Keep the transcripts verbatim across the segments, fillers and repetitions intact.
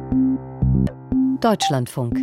Deutschlandfunk.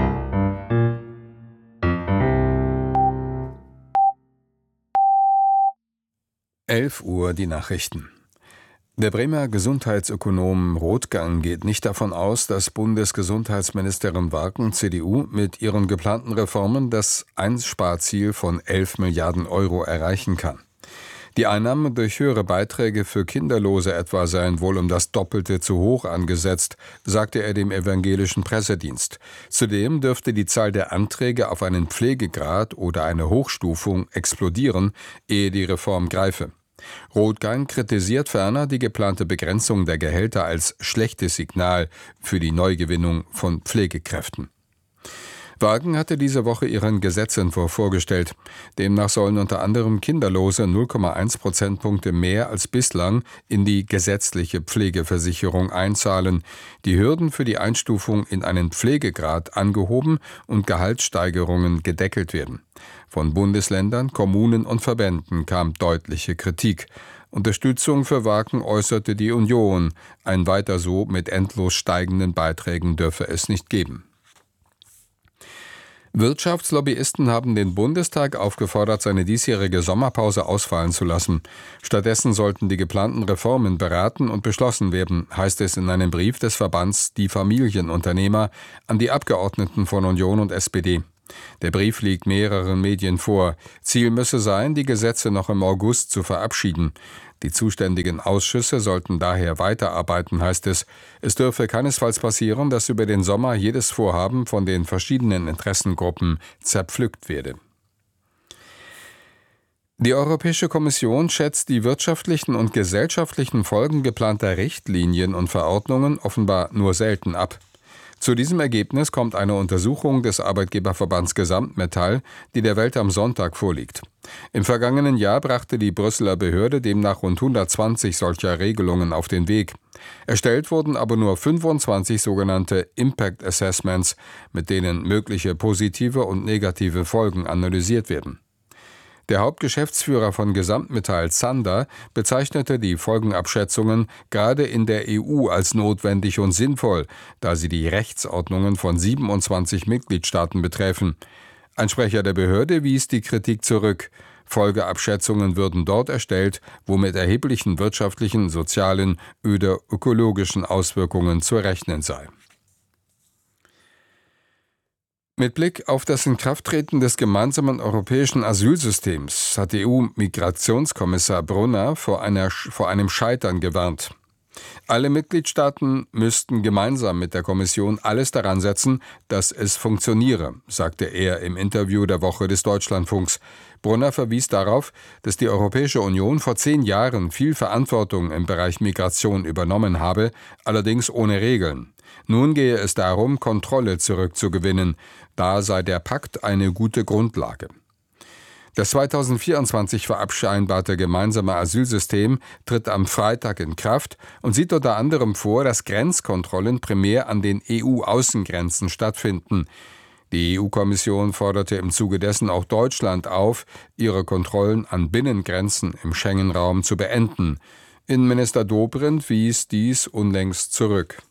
elf Uhr die Nachrichten. Der Bremer Gesundheitsökonom Rothgang geht nicht davon aus, dass Bundesgesundheitsministerin Warken, C D U, mit ihren geplanten Reformen das Einsparziel von elf Milliarden Euro erreichen kann. Die Einnahmen durch höhere Beiträge für Kinderlose etwa seien wohl um das Doppelte zu hoch angesetzt, sagte er dem evangelischen Pressedienst. Zudem dürfte die Zahl der Anträge auf einen Pflegegrad oder eine Hochstufung explodieren, ehe die Reform greife. Rothgang kritisiert ferner die geplante Begrenzung der Gehälter als schlechtes Signal für die Neugewinnung von Pflegekräften. Warken hatte diese Woche ihren Gesetzentwurf vorgestellt. Demnach sollen unter anderem Kinderlose null Komma eins Prozentpunkte mehr als bislang in die gesetzliche Pflegeversicherung einzahlen, die Hürden für die Einstufung in einen Pflegegrad angehoben und Gehaltssteigerungen gedeckelt werden. Von Bundesländern, Kommunen und Verbänden kam deutliche Kritik. Unterstützung für Warken äußerte die Union. Ein Weiter so mit endlos steigenden Beiträgen dürfe es nicht geben. Wirtschaftslobbyisten haben den Bundestag aufgefordert, seine diesjährige Sommerpause ausfallen zu lassen. Stattdessen sollten die geplanten Reformen beraten und beschlossen werden, heißt es in einem Brief des Verbands Die Familienunternehmer an die Abgeordneten von Union und S P D. Der Brief liegt mehreren Medien vor. Ziel müsse sein, die Gesetze noch im August zu verabschieden. Die zuständigen Ausschüsse sollten daher weiterarbeiten, heißt es. Es dürfe keinesfalls passieren, dass über den Sommer jedes Vorhaben von den verschiedenen Interessengruppen zerpflückt werde. Die Europäische Kommission schätzt die wirtschaftlichen und gesellschaftlichen Folgen geplanter Richtlinien und Verordnungen offenbar nur selten ab. Zu diesem Ergebnis kommt eine Untersuchung des Arbeitgeberverbands Gesamtmetall, die der Welt am Sonntag vorliegt. Im vergangenen Jahr brachte die Brüsseler Behörde demnach rund hundertzwanzig solcher Regelungen auf den Weg. Erstellt wurden aber nur fünfundzwanzig sogenannte Impact Assessments, mit denen mögliche positive und negative Folgen analysiert werden. Der Hauptgeschäftsführer von Gesamtmetall, Zander, bezeichnete die Folgenabschätzungen gerade in der E U als notwendig und sinnvoll, da sie die Rechtsordnungen von siebenundzwanzig Mitgliedstaaten betreffen. Ein Sprecher der Behörde wies die Kritik zurück. Folgeabschätzungen würden dort erstellt, wo mit erheblichen wirtschaftlichen, sozialen oder ökologischen Auswirkungen zu rechnen sei. Mit Blick auf das Inkrafttreten des gemeinsamen europäischen Asylsystems hat E U-Migrationskommissar Brunner vor, einer, vor einem Scheitern gewarnt. Alle Mitgliedstaaten müssten gemeinsam mit der Kommission alles daran setzen, dass es funktioniere, sagte er im Interview der Woche des Deutschlandfunks. Brunner verwies darauf, dass die Europäische Union vor zehn Jahren viel Verantwortung im Bereich Migration übernommen habe, allerdings ohne Regeln. Nun gehe es darum, Kontrolle zurückzugewinnen. Da sei der Pakt eine gute Grundlage. Das zweitausendvierundzwanzig verabscheinbarte gemeinsame Asylsystem tritt am Freitag in Kraft und sieht unter anderem vor, dass Grenzkontrollen primär an den E U-Außengrenzen stattfinden. Die E U-Kommission forderte im Zuge dessen auch Deutschland auf, ihre Kontrollen an Binnengrenzen im Schengen-Raum zu beenden. Innenminister Dobrindt wies dies unlängst zurück.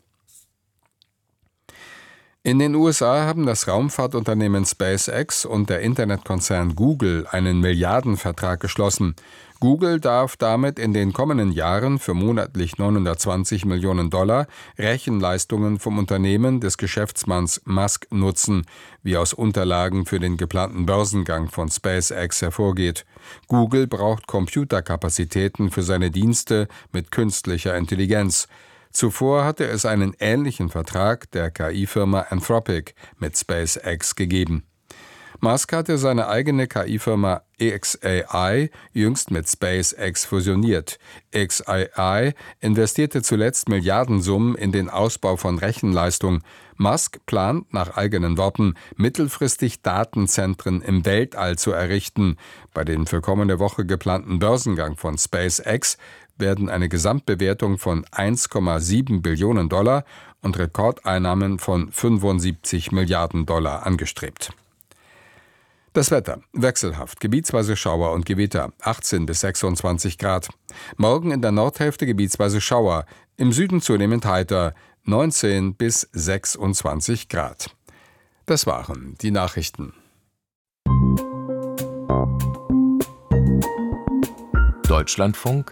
In den U S A haben das Raumfahrtunternehmen SpaceX und der Internetkonzern Google einen Milliardenvertrag geschlossen. Google darf damit in den kommenden Jahren für monatlich neunhundertzwanzig Millionen Dollar Rechenleistungen vom Unternehmen des Geschäftsmanns Musk nutzen, wie aus Unterlagen für den geplanten Börsengang von SpaceX hervorgeht. Google braucht Computerkapazitäten für seine Dienste mit künstlicher Intelligenz. Zuvor hatte es einen ähnlichen Vertrag der K I-Firma Anthropic mit SpaceX gegeben. Musk hatte seine eigene K I-Firma X A I jüngst mit SpaceX fusioniert. X A I investierte zuletzt Milliardensummen in den Ausbau von Rechenleistung. Musk plant nach eigenen Worten, mittelfristig Datenzentren im Weltall zu errichten. Bei dem für kommende Woche geplanten Börsengang von SpaceX werden eine Gesamtbewertung von eins Komma sieben Billionen Dollar und Rekordeinnahmen von fünfundsiebzig Milliarden Dollar angestrebt. Das Wetter: wechselhaft, gebietsweise Schauer und Gewitter, achtzehn bis sechsundzwanzig Grad. Morgen in der Nordhälfte gebietsweise Schauer, im Süden zunehmend heiter, neunzehn bis sechsundzwanzig Grad. Das waren die Nachrichten. Deutschlandfunk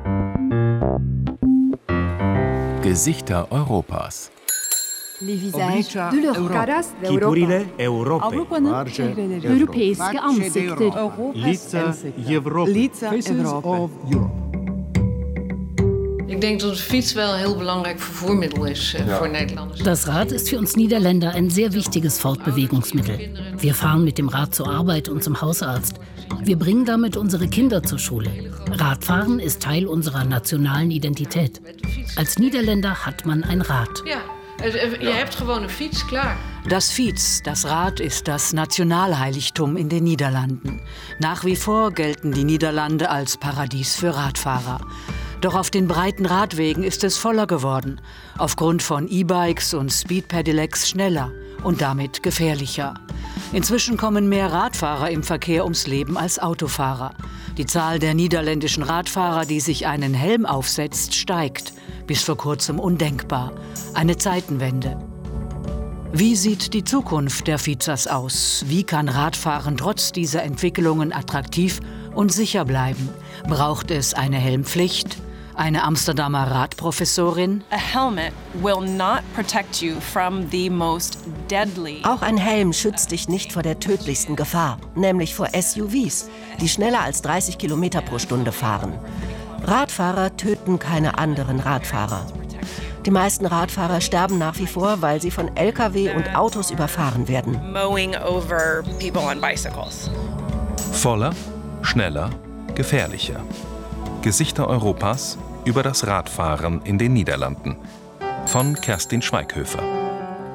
Gesichter Europas. Les visages de l'Europe. Caras d'Europa. Avrupa'nın çehreleri. Europeiske ansikter. Lica Evropy. Lica Europa. Ik denk dat de fiets wel een heel belangrijk vervoermiddel is uh, voor Nederlanders. Das Rad ist für uns Niederländer ein sehr wichtiges Fortbewegungsmittel. Wir fahren mit dem Rad zur Arbeit und zum Hausarzt. Wir bringen damit unsere Kinder zur Schule. Radfahren ist Teil unserer nationalen Identität. Als Niederländer hat man ein Rad. Ja, je hebt gewoon een fiets, klaar. Das Fiets, das Rad, ist das Nationalheiligtum in den Niederlanden. Nach wie vor gelten die Niederlande als Paradies für Radfahrer. Doch auf den breiten Radwegen ist es voller geworden. Aufgrund von E-Bikes und Speed-Pedelecs schneller und damit gefährlicher. Inzwischen kommen mehr Radfahrer im Verkehr ums Leben als Autofahrer. Die Zahl der niederländischen Radfahrer, die sich einen Helm aufsetzt, steigt. Bis vor kurzem undenkbar. Eine Zeitenwende. Wie sieht die Zukunft der Fizas aus? Wie kann Radfahren trotz dieser Entwicklungen attraktiv und sicher bleiben? Braucht es eine Helmpflicht? Eine Amsterdamer Radprofessorin. A helmet will not protect you from the most deadly. Auch ein Helm schützt dich nicht vor der tödlichsten Gefahr, nämlich vor S U Vs, die schneller als dreißig Kilometer pro Stunde fahren. Radfahrer töten keine anderen Radfahrer. Die meisten Radfahrer sterben nach wie vor, weil sie von L K W und Autos überfahren werden. Mowing over people on bicycles. Voller, schneller, gefährlicher. Gesichter Europas über das Radfahren in den Niederlanden. Von Kerstin Schweighöfer.